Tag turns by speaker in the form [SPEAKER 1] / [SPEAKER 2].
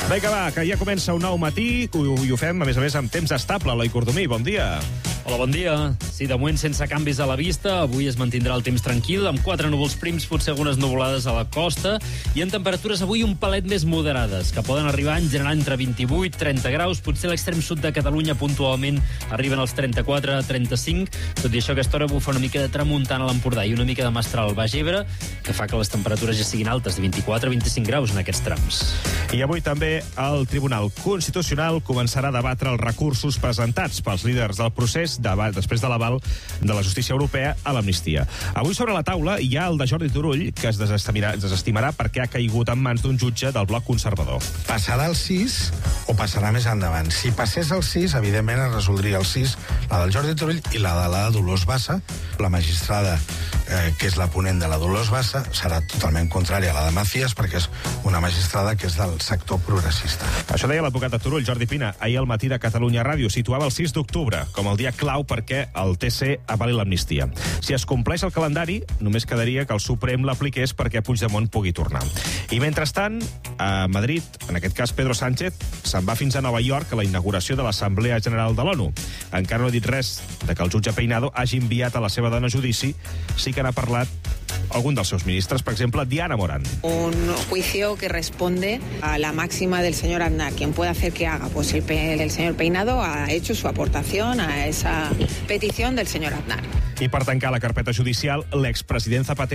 [SPEAKER 1] Vinga, va, que ja comença un nou matí i ho fem, a més, amb temps estable. Eloi Cordomí, bon dia.
[SPEAKER 2] Hola, bon dia. Sí, de moment sense canvis a la vista. Avui es mantindrà el temps tranquil, amb 4 núvols prims, potser algunes nuvolades a la costa, i en temperatures avui un palet més moderades, que poden arribar en general entre 28 i 30 graus. Potser a l'extrem sud de Catalunya puntualment arriben als 34-35. Tot i això, aquesta hora bufa una mica de tramuntana a l'Empordà i una mica de mestral al Baix Ebre, que fa que les temperatures ja siguin altes, de 24-25 graus en aquests trams.
[SPEAKER 1] I avui també el Tribunal Constitucional començarà a debatre els recursos presentats pels líders del procés després de l'aval de la justícia europea a l'amnistia. Avui sobre la taula hi ha el de Jordi Turull, que es desestimarà perquè ha caigut en mans d'un jutge del bloc conservador.
[SPEAKER 3] Passarà el 6 o passarà més endavant? Si passés el 6, evidentment es resoldria el 6, la del Jordi Turull i la de la Dolors Bassa. La magistrada, que és la ponent de la Dolors Bassa, serà totalment contrària a la de Macías, perquè és una magistrada que és del sector progressista.
[SPEAKER 1] Això deia l'advocat de Turull, Jordi Pina, ahir al matí de Catalunya Ràdio. Situava el 6 d'octubre com el dia clau perquè el TC avali l'amnistia. Si es compleix el calendari, només quedaria que el Suprem l'apliqués perquè Puigdemont pugui tornar. I mentrestant, a Madrid, en aquest cas Pedro Sánchez, se'n va fins a Nova York a la inauguració de l'Assemblea General de l'ONU. Encara no ha dit res de que el jutge Peinado hagi enviat a la seva dona a judici. Sí que n'ha parlat algun dels seus ministres, per exemple, Diana Morán.
[SPEAKER 4] Un juicio que responde a la máxima del señor Aznar. ¿Quién puede hacer que haga? Pues el señor Peinado ha hecho su aportación a esa petición del señor Aznar.
[SPEAKER 1] I per tancar la carpeta judicial, l'expresident Zapatero